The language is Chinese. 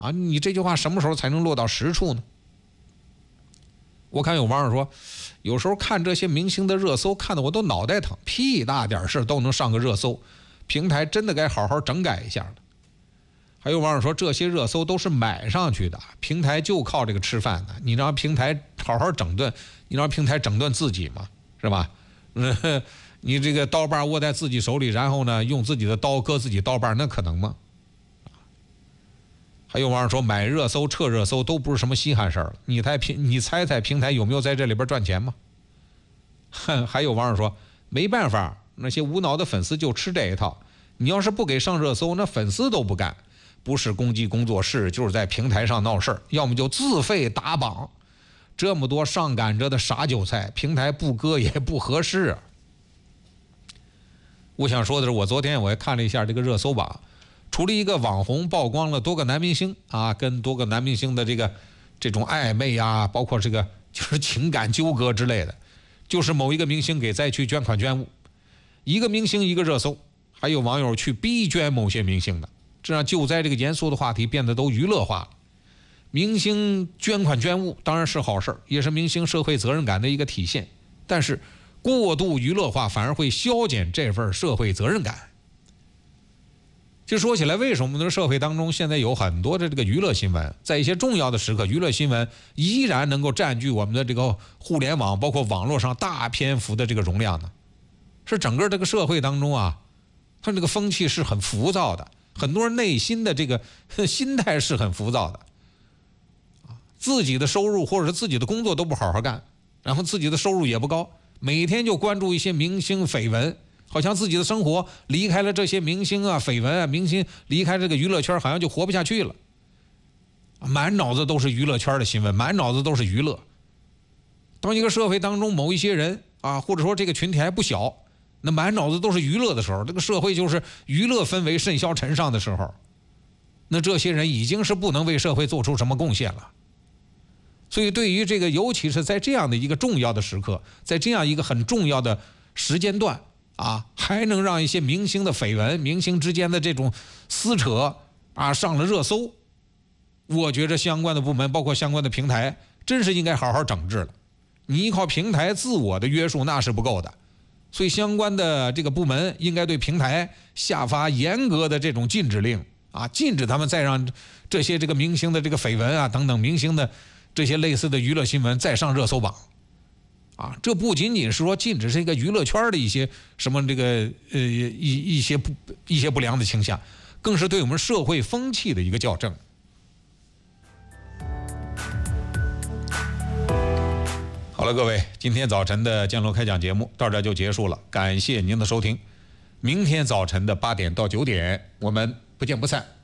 啊，你这句话什么时候才能落到实处呢？我看有网友说，有时候看这些明星的热搜，看得我都脑袋疼，屁大点事都能上个热搜，平台真的该好好整改一下了。还有网友说，这些热搜都是买上去的，平台就靠这个吃饭的，你让平台好好整顿，你让平台整顿自己嘛，是吧？你这个刀把握在自己手里，然后呢，用自己的刀割自己刀把，那可能吗？还有网友说，买热搜撤热搜都不是什么稀罕事儿了，你猜猜平台有没有在这里边赚钱吗？还有网友说，没办法，那些无脑的粉丝就吃这一套，你要是不给上热搜，那粉丝都不干，不是攻击工作室，就是在平台上闹事儿，要么就自费打榜，这么多上赶着的傻韭菜，平台不割也不合适啊。我想说的是，我昨天我也看了一下这个热搜榜，除了一个网红曝光了多个男明星啊，跟多个男明星的这种暧昧啊，包括这个就是情感纠葛之类的，就是某一个明星给灾区捐款捐物，一个明星一个热搜，还有网友去逼捐某些明星的，这让救灾这个严肃的话题变得都娱乐化了。明星捐款捐物当然是好事，也是明星社会责任感的一个体现，但是过度娱乐化反而会消减这份社会责任感。就说起来，为什么我们的社会当中现在有很多的这个娱乐新闻，在一些重要的时刻，娱乐新闻依然能够占据我们的这个互联网包括网络上大篇幅的这个容量呢？是整个这个社会当中啊，它这个风气是很浮躁的，很多人内心的这个心态是很浮躁的，自己的收入或者是自己的工作都不好好干，然后自己的收入也不高，每天就关注一些明星绯闻，好像自己的生活离开了这些明星啊、绯闻啊，明星离开这个娱乐圈好像就活不下去了，满脑子都是娱乐圈的新闻，满脑子都是娱乐。当一个社会当中某一些人啊，或者说这个群体还不小，那满脑子都是娱乐的时候，这个社会就是娱乐氛围甚嚣尘上的时候，那这些人已经是不能为社会做出什么贡献了。所以对于这个，尤其是在这样的一个重要的时刻，在这样一个很重要的时间段啊，还能让一些明星的绯闻、明星之间的这种撕扯啊上了热搜，我觉着相关的部门包括相关的平台真是应该好好整治了。你依靠平台自我的约束那是不够的，所以相关的这个部门应该对平台下发严格的这种禁止令啊，禁止他们再让这些这个明星的这个绯闻啊等等明星的这些类似的娱乐新闻再上热搜榜啊。这不仅仅是说禁止这个娱乐圈的一些什么这个一些不良的倾向，更是对我们社会风气的一个校正。好了，各位，今天早晨的江楼开讲节目到这就结束了，感谢您的收听。明天早晨的8点到9点，我们不见不散。